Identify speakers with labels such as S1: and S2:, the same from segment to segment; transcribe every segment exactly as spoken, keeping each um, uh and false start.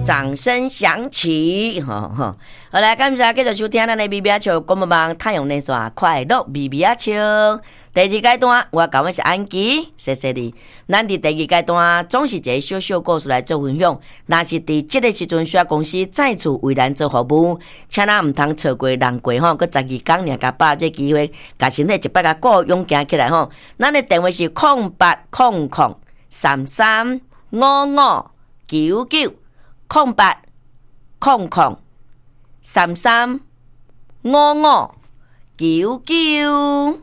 S1: 掌声响起，吼吼！好来，感谢继续收听咱的 B B 笑广播网太阳连线快乐 B B 笑。第二阶段，我讲的是安琪，谢谢你。咱伫第二阶段总是一个小小故事来做分享。若是伫这个时阵，需要公司再次为咱做服务，请咱唔通错过人过吼，佮十二天，甲把这机会，甲身体一摆甲顾勇行起来吼。咱的电话是空八空空三三五五九九。空八空空三三五五九九。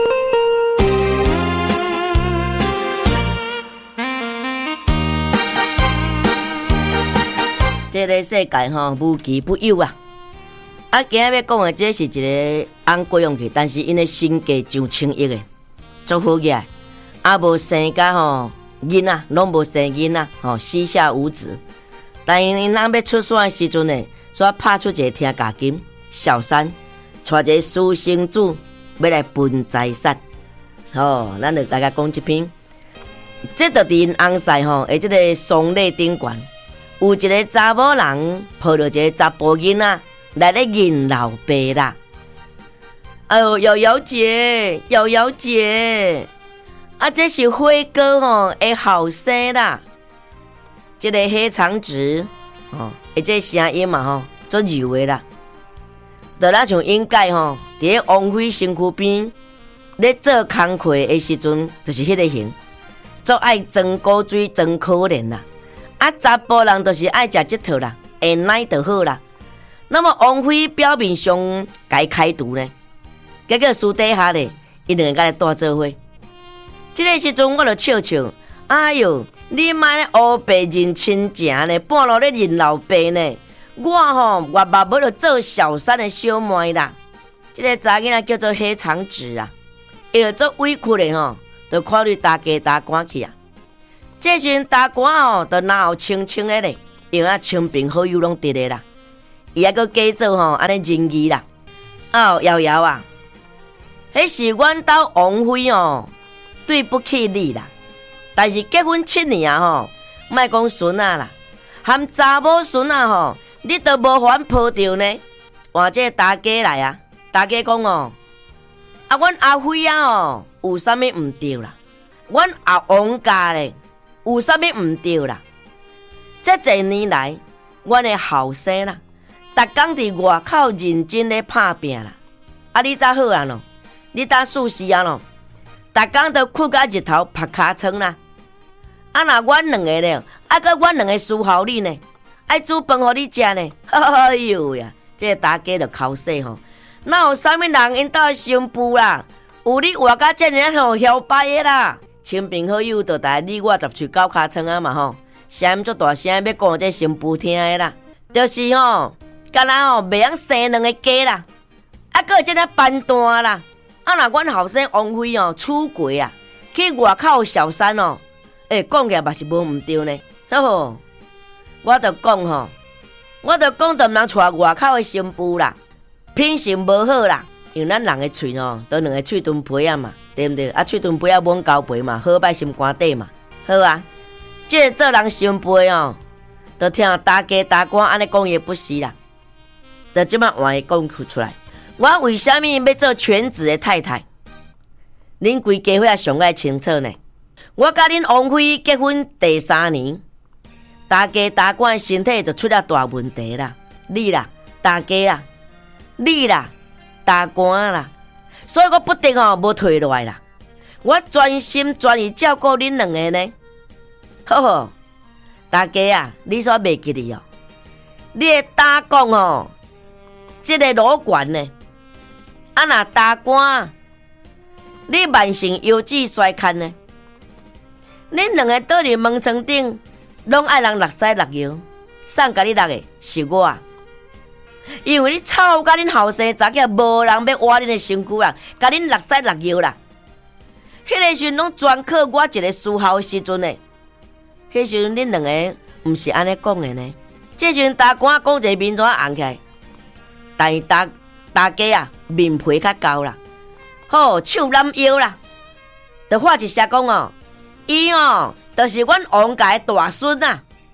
S1: 这个世界吼无奇不有啊！啊，今日要讲的这是一个翁过用去，但是因的身价上千亿的，做好个啊，无生家吼囡仔，拢无生囡仔，吼膝下无子。但因因人要出山的时阵呢，所以拍出一个天价金，小三带一个私生子要来分财产。吼、哦，咱就大家讲一篇。这就伫因翁婿吼，诶，这个丧礼顶悬，有一个查某人抱着一个查甫囡仔来咧认老爸啦。哎呦，瑶瑶姐，瑶瑶姐，啊，这是辉哥吼的后生啦。这个黑长直哦，而这声音嘛吼，做柔的啦。就那像应该吼，伫咧王菲身躯边咧做工课的时阵，就是迄个型，做爱装古水、装可怜啦。啊，查甫人就是爱食这套啦，会奶就好啦。那么王菲表面上该开除呢，结果私底下咧，伊两个来大做伙。这个时阵我就笑笑，哎哟！你莫咧黑白认亲情呢，半路咧认老爸呢。我吼我爸要着做小三的小妹啦。这个查囡仔叫做黑长直啊，伊着做委屈的吼，着看你打家打官去啊。这时阵打官吼，着哪有清清的咧，因为亲朋好友拢伫咧啦。伊还佫假做吼安尼仁义啦。哦，瑶瑶啊，迄是阮兜王妃哦，对不起你啦。但是结婚七年啊吼，莫讲孙仔啦，含查某孙仔吼，你都无互阮抱着呢。换这大家来啊，大家讲哦，啊，阮阿辉啊哦，有啥物毋对啦？阮阿王家咧，有啥物毋对啦？这几年来，阮的后生啦，逐工伫外口认真咧拍拼啦。啊，你咋好啊喏？你咋舒适啊喏？逐工都困到日头晒尻川啦。啊，若阮两个咧，啊，佮阮两个输好你呢，爱煮饭互你食呢。哎呦呀，这个大家就口说吼，哪有啥物人因兜新妇啦？有你活甲遮尔吼嚣摆的啦！亲朋好友就大你我十喙九尻川啊嘛吼，声音足大声要讲这新妇听的啦，就是吼，敢若吼袂晓生两个家啦，啊，佮遮尔办单啦。啊，若阮后生王菲哦出轨啊，去外口小三哦。诶，讲起来嘛是无毋对呢，吼！我著讲吼，我著讲，著毋通带外口的新妇啦，品性无好啦，因为咱人的喙吼，都两个喙墩皮啊嘛，对毋对？啊，喙墩皮啊，猛交皮嘛，好摆心肝底嘛，好啊。即个做人新妇哦，著听大家大官安尼讲也不是啦，著即摆换伊讲出来。我为虾米要做全职的太太？恁规家伙也上爱清楚呢。我甲恁王妃结婚第三年，大家大官身体就出了大问题啦。你啦，大家啦，你啦，大官啦，所以我不得哦，无退落来啦。我专心专意照顾恁两个呢。好好，大家啊，你煞袂记哩哦？你的大公哦，这个老悬呢，啊那大官，你慢性腰子衰竭呢？恁两个倒伫门床顶，拢爱人落屎落尿，送甲你落的是我，因为你臭甲恁后生查囝，无人要挖恁的身躯啦，甲恁落屎落尿啦。迄个时阵拢专靠我一个思考的时阵呢。迄时阵恁两个毋是安尼讲的呢。这时阵大官讲一个面怎红起来，但是大大家啊面皮较厚啦，好手揽腰啦，就话一声讲哦。伊哦，就是阮王家的大孙啊，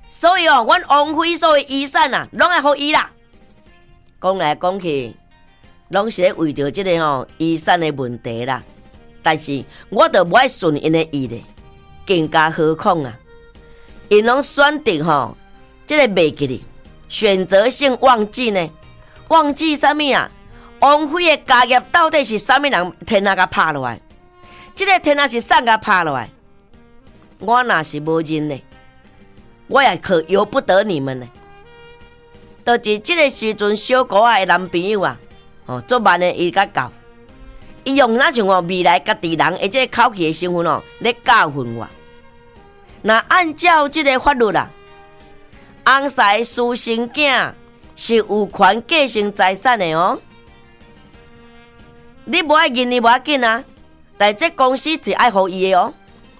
S1: 所以哦，阮王妃所有遗产啊，拢爱互伊啦。讲来讲去，拢是咧为着即个吼遗产的问题啦。但是我著无爱顺因的意咧，更加何况啊，因拢选择吼即个袂记哩，选择性忘记呢？忘记啥物啊？王妃的家业到底是啥物人天下甲拍落来？即个天下是啥甲拍落来？我若是无认呢，我也可由不得你们呢。就是即个时阵，小姑仔的男朋友啊，哦，做慢的伊甲教，伊用那像哦未来家己人的即个口气的身份哦，咧教训我。那按照即个法律啊，翁婿私生囝是有权继承财产的哦。你无爱认伊无要紧啊，但这公司是爱互伊的哦。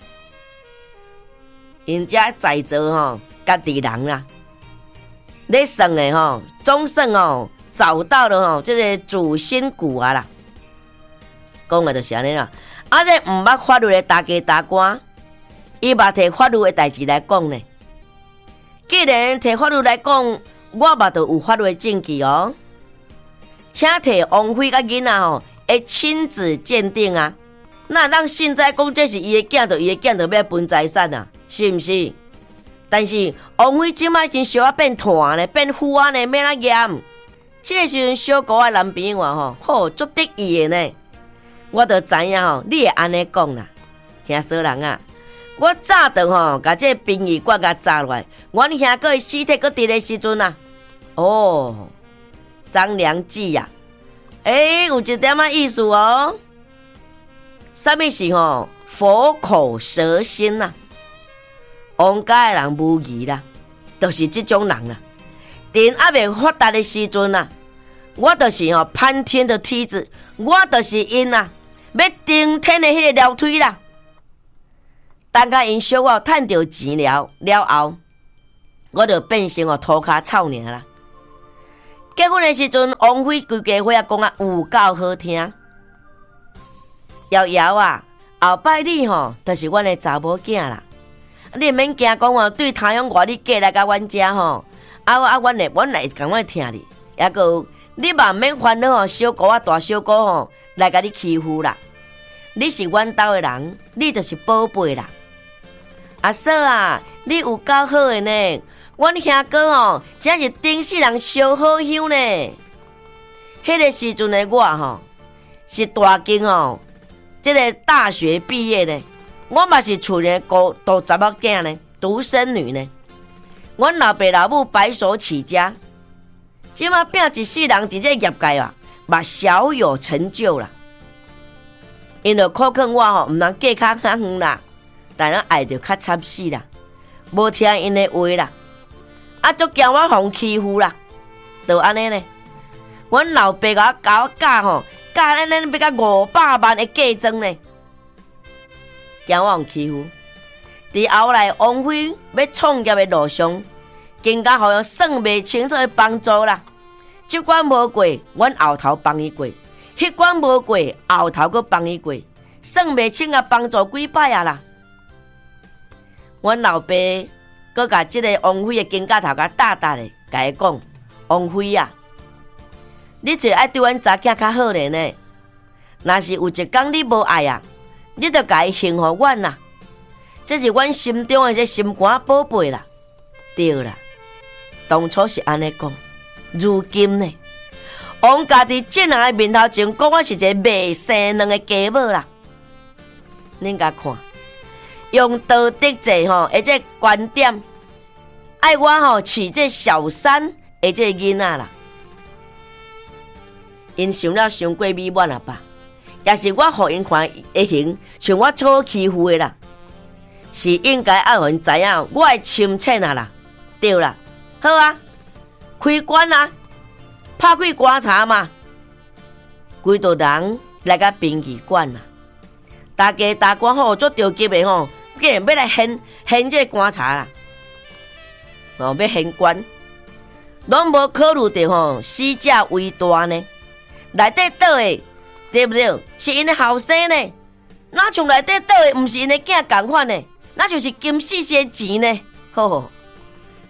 S1: 因遮在座吼，家己人啦，咧算的吼，总算哦找到了吼，这个主心骨啊啦。讲的就是安尼啦。啊，这毋捌法律的大家大官，伊嘛摕法律的代志来讲呢。既然摕法律来讲，我嘛就有法律的证据哦。请摕王妃甲囡仔吼，会亲自鉴定啊。那咱现在讲这是伊的囝，就伊的囝就要分财产啊。是毋是？但是王妃即摆已经小啊变团咧，变富啊呢，免啊严。即个时阵，小姑仔男朋友啊吼，好足得意的呢。我就知影吼，你会安尼讲啦，兄嫂人啊。我早就吼，甲这殡仪馆甲砸落来。阮兄哥的尸体搁伫的时阵啊，哦，张良计呀、啊，诶、欸，有一点仔意思哦。啥物是吼？佛口蛇心呐、啊。王家的人无疑啦，就是这种人啦。电还未发达的时阵啊，我就是吼攀天的梯子，我就是因啊，要顶天的迄个撩腿啦。等甲因小我趁到钱了了后，我就变成哦涂骹草尔啦。结婚的时阵，王妃规家伙啊讲啊有够好听。瑶瑶啊，后摆你吼，就是阮的查某囝啦。你免惊讲哦，对太阳外你嫁来甲阮遮吼，啊啊，阮会阮来共阮听你，抑个你嘛免烦恼哦，小姑啊大小姑吼来甲你欺负啦。你是阮兜的人，你就是宝贝啦。阿嫂啊，你有够好的呢，阮兄哥吼真是顶世人烧好香呢。迄个时阵的我吼是大经哦，即个大学毕业呢。我嘛是厝里孤独查某囝呢，独生女呢。阮老爸老母白手起家，即马拼一世人伫这业界啊，嘛小有成就啦。因着考劝我吼，毋通嫁较较远啦，但咱爱着较惨死啦，无听因的话啦，啊，足惊我互欺负啦，就安尼呢。阮老爸甲我教我教吼，教咱咱要甲五百万的嫁妆呢。惊我互欺负，伫后来王妃要创业的路上，更加互用算袂清楚的帮助啦。即关无过，阮后头帮伊过；迄关无过，后头阁帮伊过。算袂清啊，帮助几摆啊啦。阮老爸阁甲即个王妃的肩胛头甲大大的甲伊讲：王妃啊，你就爱对阮查囝较好咧呢。若是有一天你无爱啊，你着甲伊幸互阮啦，这是阮心中的这心肝宝贝啦。对啦，当初是安尼讲，如今呢，王家伫众人的面头前讲我是一个袂生两个家母啦。恁甲看，用道德制吼，而这观点，爱我吼饲这小三的这囡仔啦，因想了伤过美满啊吧。也是我互因看会行，像我错欺负的啦，是应该爱互因知影我的深浅啊啦，对啦，好啊，开棺啊，拍开棺查嘛，规桌人来甲殡仪馆啦，大家大官吼做着急的吼，竟然要来献献这棺查啦，哦，要献棺，拢无考虑到吼死者为大呢，内底倒的。对不对？是因的后生呢，哪像内底倒的，毋是因的囝共款呢？那就是金世世的钱呢。吼吼，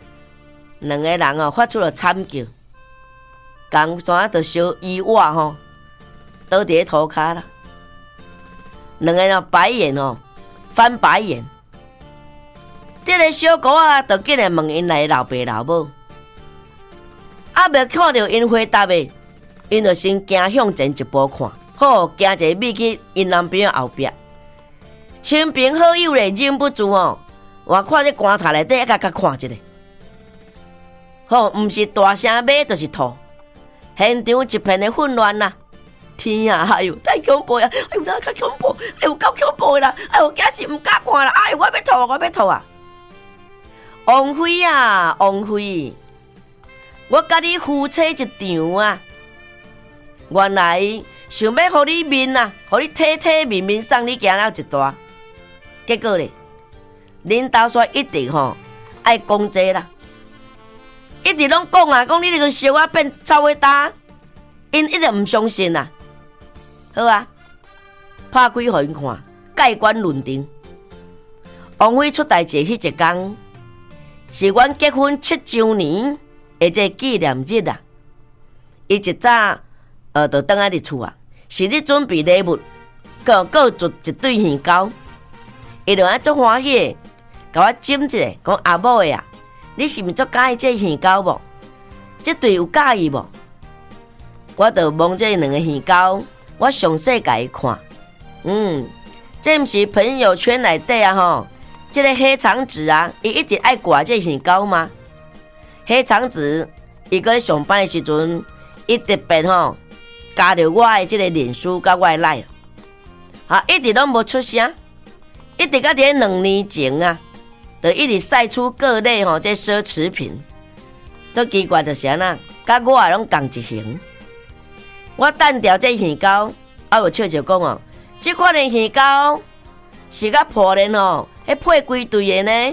S1: 两个人哦发出了惨叫，钢线就烧伊瓦吼，倒伫涂骹啦。两个人白眼哦，翻白眼。这个小姑啊，就紧来问因来老爸老母，啊，未看到因回答的，因就先行向前一步看，好行一米去因男朋友后壁。亲朋好友咧，忍不住哦，我看这棺材内底一甲甲看一下。好，毋是大声骂，就是吐。现场一片的混乱啦！天啊，哎呦，太恐怖呀！哎呦，太恐怖！哎呦，够恐怖啦！哎呦，假是毋敢看啦！哎呦，我要吐啊！我要吐啊！王妃啊，王妃，我甲你夫妻一场啊！原来想要互你面啊，互你体体面面送你行了一段，结果咧，恁兜煞一直吼爱讲这啦，一直拢讲啊，讲你这个小我变臭尾大，因一直毋相信啊。好啊，拍开互因看，盖棺论定。王妃出代志迄一天，是阮结婚七周年的这纪念日啊。伊一早呃，就倒来伫厝啊，是咧准备礼物，搁搁做一对鱼糕。伊就安足欢喜的，甲我斟一个，讲阿某的啊，你是毋是足介意这鱼糕无？这对有介意无？我就望这两个鱼糕，我详细甲伊看。嗯，这毋是朋友圈内底啊吼，这个黑长直啊，伊一直爱挂这鱼糕吗？黑长直，伊搁咧上班的时阵，伊特别吼。加入我的这个脸书甲我的赖，啊，一直拢无出声，一直到伫两年前啊，就一直晒出各类吼这奢侈品。最奇怪就是安那，甲我也拢共一型。我等掉这鱼糕，啊，有笑笑讲哦，这款的鱼糕是甲破烂吼，迄配规对的呢，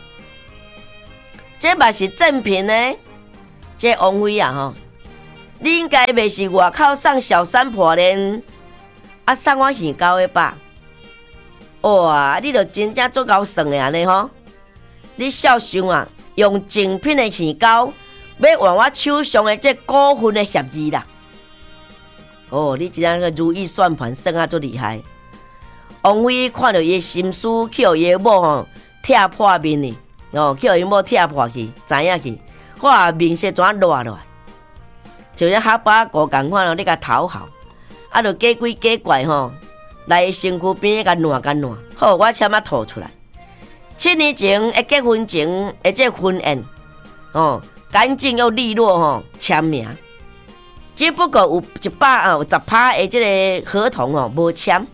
S1: 这嘛是正品呢，这王妃啊吼。你应该袂是外口送小三破烂，啊送我鱼糕的吧？哇，你著真正足够算的安尼吼！你孝顺啊，用正品的鱼糕要换我手上的这股份的协议啦！哦，你真正个如意算盘算啊足厉害！王妃看到伊的心思，去互伊的某吼拆破面哩，哦，去互伊某拆破去，知影去，哇，面色怎落落来？就像哈巴狗共款哦，你甲讨好，啊，就假鬼假怪吼，来身躯边甲烂甲烂，好，我签啊吐出来。七年前的结婚前的这婚宴，哦，干净又利落吼，签名。只不过有一百啊，有十趴的这个合同哦，无签。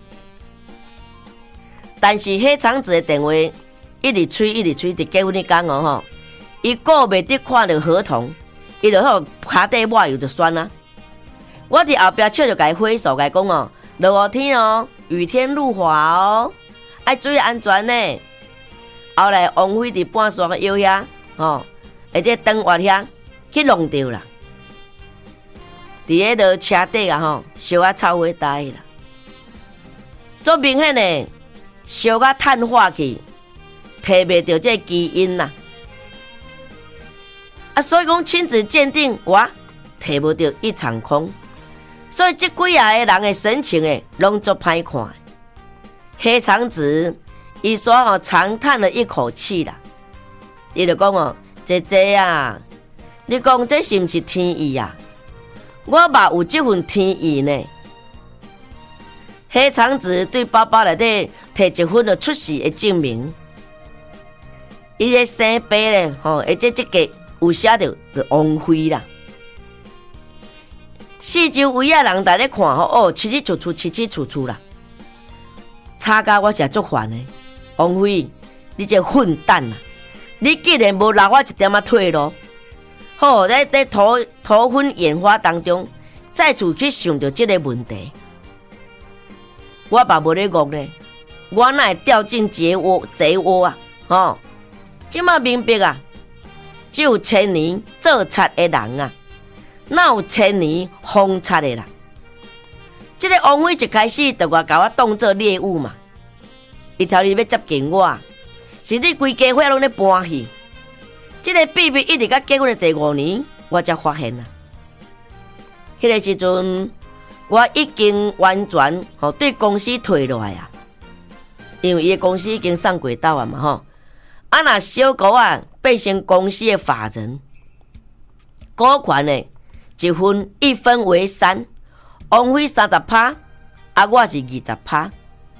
S1: 但是迄厂子的电话一直催，一直催，伫结婚迄天哦吼，伊顾袂得看到合同。伊就好骹底抹油就酸啦。我伫后壁笑就甲伊挥手，甲伊讲哦，落雨天哦，雨天路滑哦，爱注意安全呢。后来王妃伫半山个腰遐，吼，而且灯滑遐去弄着啦。伫迄落车底啊吼，烧啊臭火大啦。足明显的烧啊碳化去，摕袂着这基因啦。啊，所以讲亲子鉴定，我摕无到一场空，所以这几下个人的神情诶，拢足歹看。黑长直伊说吼长叹了一口气啦，伊就讲哦，姐姐啊，你讲这是毋是天意啊？我嘛有这份天意呢。黑长直对包包内底摕一份了出世的证明，伊个生爸咧，吼，而且这个。有写着就王妃啦，四周围啊人在咧看吼，哦，七七楚楚，七七楚楚啦，吵甲我是足烦的。王妃，你这混蛋啊！你竟然无留我一点仔退路，好在在头头昏眼花当中，再次去想着这个问题，我嘛无咧讲咧，我哪会掉进贼窝贼窝啊？吼，即马明白啊！只有千年做贼的人啊，哪有千年封贼的啦？这个王妃一开始就我甲我当做猎物嘛，伊条日要接近我，是你规家伙拢咧搬去， 这个秘密一直到结婚的第五年，我才发现啦。迄个时阵，我已经完全吼对公司退落来啊，因为伊公司已经上轨道啊嘛吼。啊，若小狗啊变成公司的法人，股权呢一分一分为三，王辉三十趴，啊我是二十趴，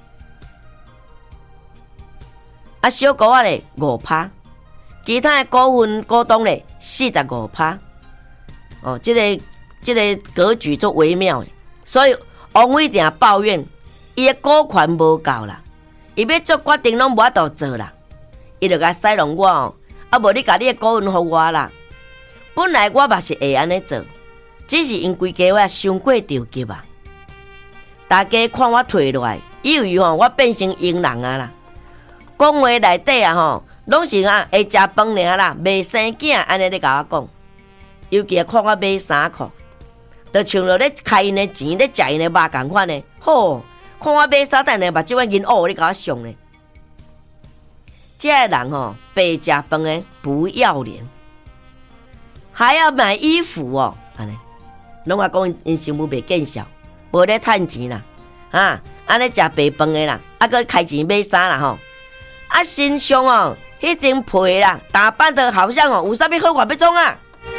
S1: 啊小狗啊咧五趴，其他的股份股东咧四十五趴。哦，这个这个格局足微妙的，所以王辉定抱怨伊的股权无够啦，伊要做决定拢无法度做啦。伊就甲塞弄我哦，啊无你甲你的股份互我啦。本来我嘛是会安尼做，只是因规家我伤过着急啊。大家看我退落来，以为吼我变成英人啊啦。讲话内底啊吼，拢是啊会食饭尔啦，袂生囝安尼咧甲我讲。尤其看我买衫裤，就像着咧开因的钱，咧食因的肉共款呢。吼，看我买衫，等下目睭啊银乌咧甲我上呢。这个人哦，白食饭的不要脸，还要买衣服哦，安尼，拢话讲因媳妇袂见效，无咧趁钱啦，啊，安尼食白饭的啦，啊，搁开钱买衫啦吼，啊，身上哦，迄张皮啦，打扮得好像哦，有啥物好看要创啊？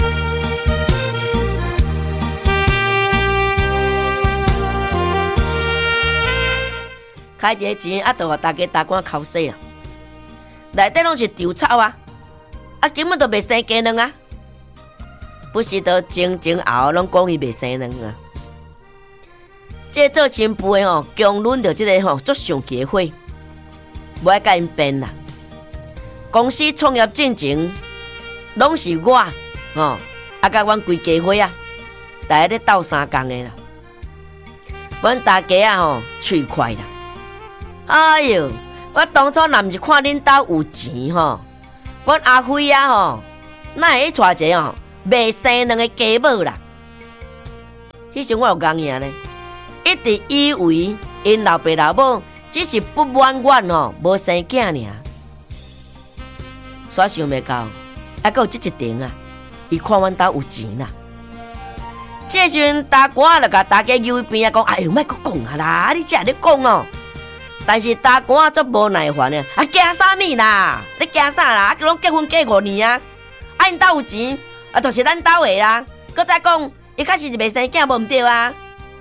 S1: 开一个钱啊，就互大家打官口水啦。内底拢是稻草啊，啊根本都袂生鸡卵啊！不是都前前后拢讲伊袂生卵啊！这做新妇的吼，强忍着这个吼足上气的火，无爱甲因辩啦。公司创业进程拢是我吼，啊甲阮规家伙啊，大家咧斗相共的啦。阮大家啊吼，喙快啦！哎哟！我当初若毋是看恁兜有钱吼，阮阿辉啊吼，哪会去娶一个吼袂生两个家母啦？迄时我有戆赢呢，一直以为因老爸老母只是不满阮吼无生囝尔，煞想袂到，还佫有即一点啊！伊看阮兜有钱啦。这时阵大官就甲大家揪一边啊，讲：哎呦，莫佫讲啊啦，你才咧讲哦。但是大官啊，足无耐烦的，啊惊啥物啦？你惊啥啦？啊，佮拢结婚过五年啊，啊因兜有钱，啊，就是咱兜的啦。佮再讲，伊确实是袂生囝，无毋对啊。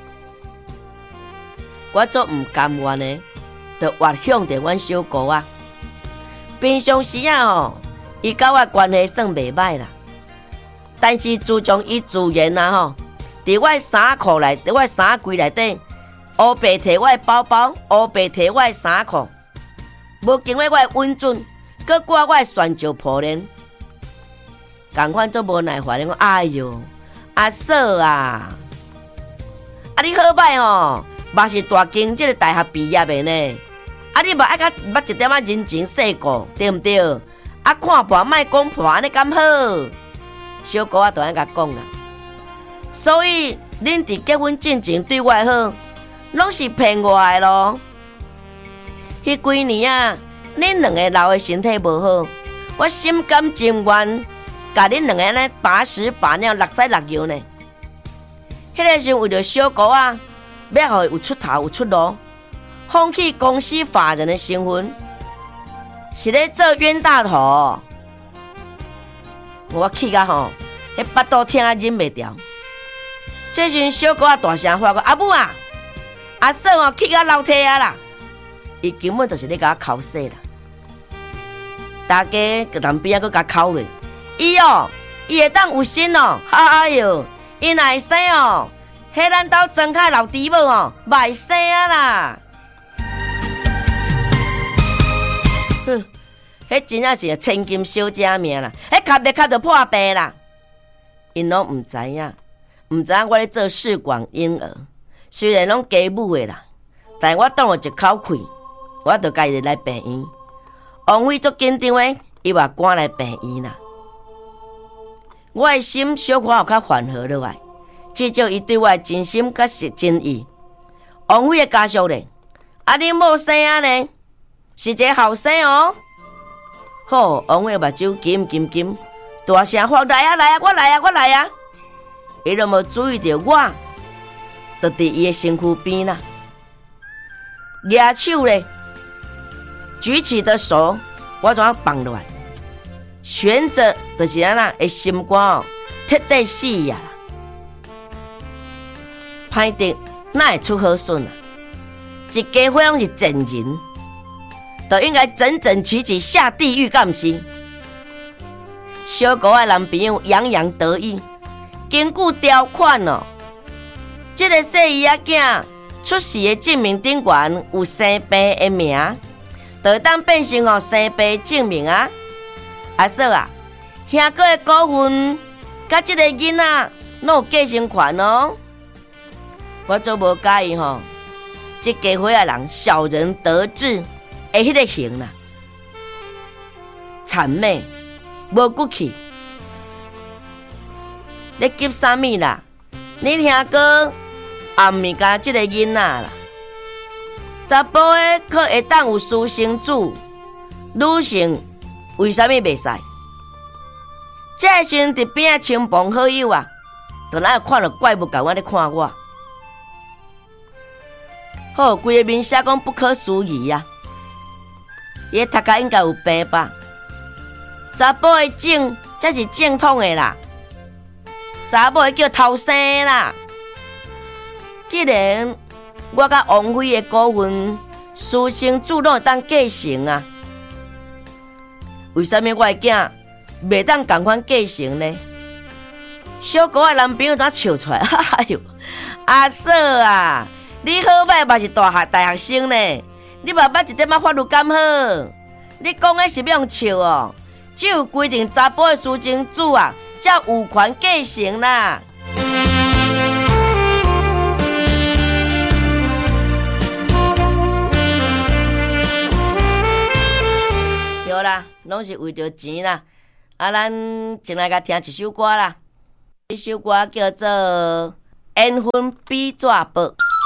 S1: 我足毋甘愿的，就越向着阮小姑啊。平常时啊吼，伊甲我关系算袂歹啦。但是自从伊自愿啊吼，伫我衫裤内，伫我衫柜内底。乌白摕我的包包，乌白摕我的衫裤，无经过我的温准，佮挂我的旋石铺链，共款做无耐烦的讲，哎哟，阿嫂啊，啊你好歹吼，嘛是大经这个大学毕业的呢，啊你嘛爱甲捌一点仔人情世故，对毋对？啊看破莫讲破，安尼敢好？小姑仔就安甲讲啦，所以恁伫结婚进程对我好。拢是骗我的咯！迄几年啊，恁两个老的身体无好，我心甘情愿，甲恁两个安尼把屎把尿、落屎落尿呢。迄个时为着小姑啊，要互伊有出头有出路，放弃公司法人的身份，是咧做冤大头。我气甲吼，迄巴肚疼啊忍袂掉。这时小姑啊大声话讲：阿母啊！阿嫂哦，气到流涕啊啦！伊根本就是咧甲我口水啦。大家个旁边啊，佮甲口咧。伊哦，伊会当有心哦，哎哟，伊若会生哦，迄咱兜庄凯老弟母哦，袂生啊啦！哼，迄真正是千金小姐命啦，迄卡袂卡就破病啦。因拢毋知影，毋知影我咧做试管婴儿。虽然拢家母的啦，但我当了一口气，我就家己来病院。王辉足紧张的，伊话赶来病院啦。我的心小可有较缓和落来，至少伊对我的真心甲是真意。王辉的家属咧，啊恁某生啊呢，是一个后生哦。好，王辉目睭金金金， 大声喊来啊来啊，我来啊我来啊！伊都无注意到我，就伫伊的身躯边啦。举手咧，举起的手，我怎样放落来？悬着就是安那，的心肝哦，彻底死呀啦！歹得哪会出好笋啊？一家伙拢是贱人，都应该整整齐齐下地狱，敢毋是？小姑的男朋友洋洋得意，根据条款哦，这个细姨仔囝出世的证明顶悬有生爸的名，就会当变成哦生爸证明啊！阿嫂啊，兄哥的股份，甲这个囡仔拢有继承权哦。我做无介意吼，这家伙的人小人得志，会迄个型啦，谄媚，无骨气。你急啥物啦？你兄哥也毋是甲这个囡仔啦，查甫的可会当有私生子，女性为啥物袂使？这个时阵伫边仔亲朋好友啊，就哪会看到怪物共我咧看我？好，规个面写讲不可思议啊！伊头壳应该有病吧？查甫的正才是正统的啦，查某的叫偷生啦。既然我甲王妃的股份，私生子拢会当继承啊，为什么我的囝袂当同款继承呢？小姑的男朋友怎笑出来？哎呦，阿嫂啊！你好歹嘛是大学大学生呢，你嘛捌一点仔法律敢好？你讲的是要用笑哦？只有规定查甫的私生子啊，才有权继承啦。对啦，拢是为着钱啦。啊，咱先来甲听一首歌啦，这首歌叫做《缘分比纸薄》。